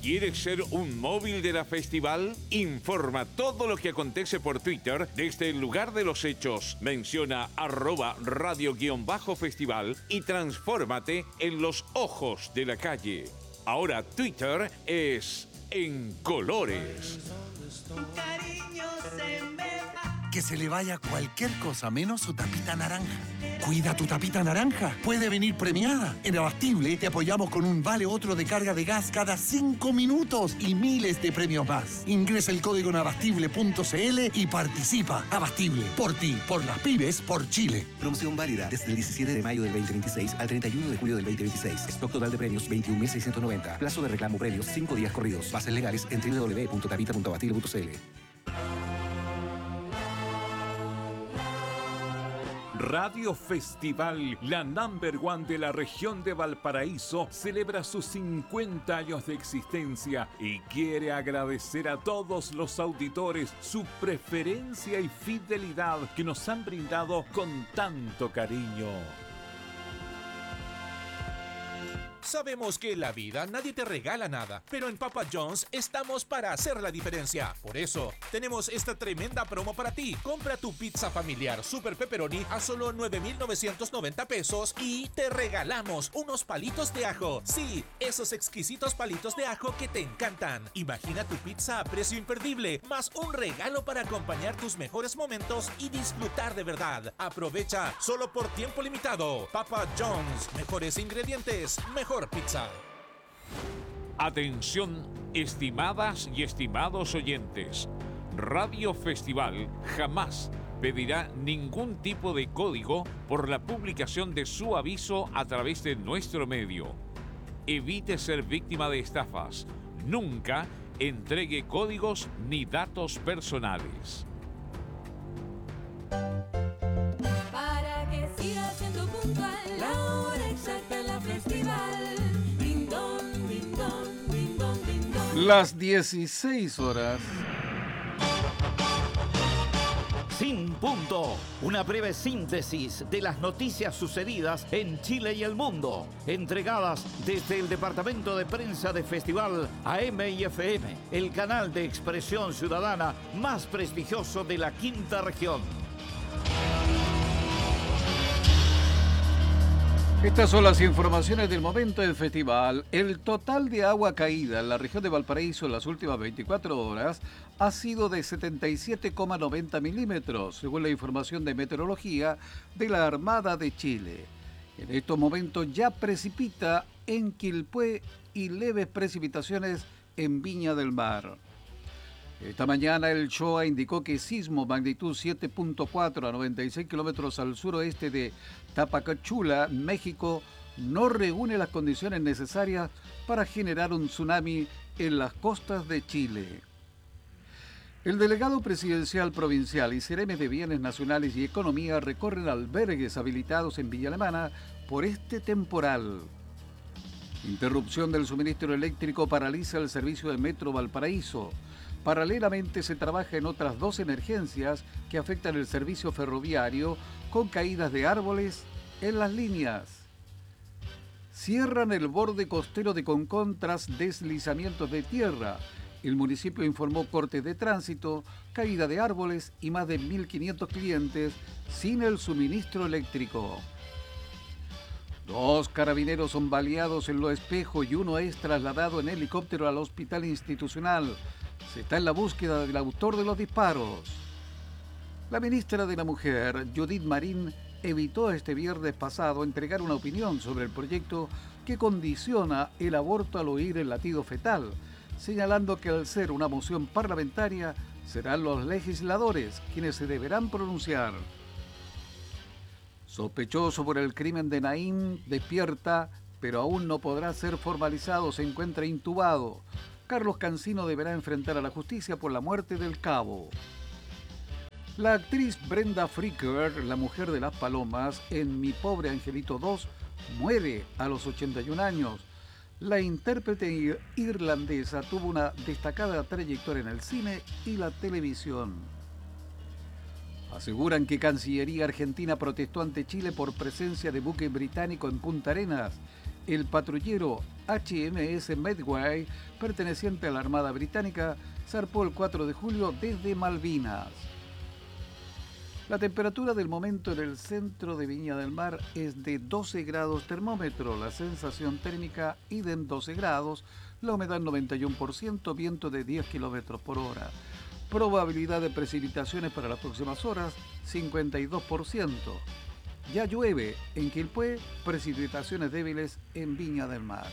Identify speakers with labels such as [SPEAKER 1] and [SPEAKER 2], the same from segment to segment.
[SPEAKER 1] ¿Quieres ser un móvil de la festival? Informa todo lo que acontece por Twitter desde el lugar de los hechos. Menciona @radio_festival y transfórmate en los ojos de la calle. Ahora Twitter es en colores.
[SPEAKER 2] Que se le vaya cualquier cosa menos su tapita naranja. Cuida tu tapita naranja. Puede venir premiada. En Abastible te apoyamos con un vale otro de carga de gas cada 5 minutos y miles de premios más. Ingresa el código en abastible.cl y participa. Abastible. Por ti, por las pymes, por Chile.
[SPEAKER 3] Promoción válida desde el 17 de mayo del 2026 al 31 de julio del 2026. Stock total de premios 21.690. Plazo de reclamo premios 5 días corridos. Bases legales en www.tapita.abastible.cl.
[SPEAKER 4] Radio Festival, la #1 de la región de Valparaíso, celebra sus 50 años de existencia y quiere agradecer a todos los auditores su preferencia y fidelidad que nos han brindado con tanto cariño.
[SPEAKER 5] Sabemos que en la vida nadie te regala nada, pero en Papa John's estamos para hacer la diferencia. Por eso, tenemos esta tremenda promo para ti. Compra tu pizza familiar Super Pepperoni a solo 9,990 pesos y te regalamos unos palitos de ajo. Sí, esos exquisitos palitos de ajo que te encantan. Imagina tu pizza a precio imperdible, más un regalo para acompañar tus mejores momentos y disfrutar de verdad. Aprovecha solo por tiempo limitado. Papa John's, mejores ingredientes, mejor pizza.
[SPEAKER 1] Atención, estimadas y estimados oyentes. Radio Festival jamás pedirá ningún tipo de código por la publicación de su aviso a través de nuestro medio. Evite ser víctima de estafas. Nunca entregue códigos ni datos personales.
[SPEAKER 6] Para que siga siendo puntual, la hora exacta en la festival. Ding dong, ding dong, ding dong, ding dong.
[SPEAKER 7] Las 16 horas.
[SPEAKER 8] Sin punto, una breve síntesis de las noticias sucedidas en Chile y el mundo, entregadas desde el Departamento de Prensa de Festival AM y FM, el canal de expresión ciudadana más prestigioso de la quinta región.
[SPEAKER 7] Estas son las informaciones del momento del festival. El total de agua caída en la región de Valparaíso en las últimas 24 horas ha sido de 77,90 milímetros, según la información de meteorología de la Armada de Chile. En estos momentos ya precipita en Quilpué y leves precipitaciones en Viña del Mar. Esta mañana el SHOA indicó que sismo magnitud 7.4 a 96 kilómetros al suroeste de Tapacachula, México, no reúne las condiciones necesarias para generar un tsunami en las costas de Chile. El delegado presidencial provincial y seremes de Bienes Nacionales y Economía recorren albergues habilitados en Villa Alemana por este temporal. Interrupción del suministro eléctrico paraliza el servicio de Metro Valparaíso. Paralelamente se trabaja en otras 2 emergencias que afectan el servicio ferroviario con caídas de árboles en las líneas. Cierran el borde costero de Concón tras deslizamientos de tierra. El municipio informó cortes de tránsito, caída de árboles y más de 1.500 clientes sin el suministro eléctrico. 2 carabineros son baleados en Lo Espejo y uno es trasladado en helicóptero al hospital institucional. Se está en la búsqueda del autor de los disparos. La ministra de la Mujer, Judith Marín, evitó este viernes pasado entregar una opinión sobre el proyecto que condiciona el aborto al oír el latido fetal, señalando que al ser una moción parlamentaria, serán los legisladores quienes se deberán pronunciar. Sospechoso por el crimen de Naim despierta, pero aún no podrá ser formalizado, se encuentra intubado. Carlos Cancino deberá enfrentar a la justicia por la muerte del cabo. La actriz Brenda Fricker, la mujer de las palomas, en Mi pobre angelito 2, muere a los 81 años. La intérprete irlandesa tuvo una destacada trayectoria en el cine y la televisión. Aseguran que Cancillería Argentina protestó ante Chile por presencia de buque británico en Punta Arenas. El patrullero HMS Medway, perteneciente a la Armada Británica, zarpó el 4 de julio desde Malvinas. La temperatura del momento en el centro de Viña del Mar es de 12 grados termómetro, la sensación térmica ida en 12 grados, la humedad 91%, viento de 10 kilómetros por hora. Probabilidad de precipitaciones para las próximas horas, 52%. Ya llueve en Quilpué, precipitaciones débiles en Viña del Mar.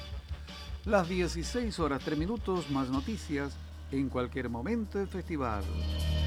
[SPEAKER 7] Las 16 horas 3 minutos, más noticias en cualquier momento del festival.